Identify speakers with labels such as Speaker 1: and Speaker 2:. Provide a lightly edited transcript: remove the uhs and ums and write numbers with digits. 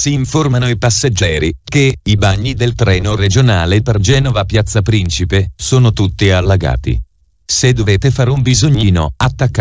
Speaker 1: Si informano i passeggeri che i bagni del treno regionale per Genova Piazza Principe sono tutti allagati. Se dovete fare un bisognino, attaccate